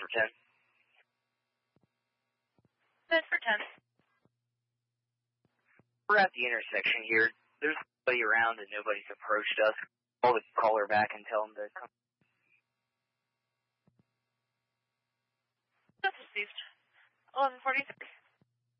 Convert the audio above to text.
for 10. 10 for 10. We're at the intersection here. There's nobody around and nobody's approached us. Call the caller back and tell them to come. That's received. 11:43.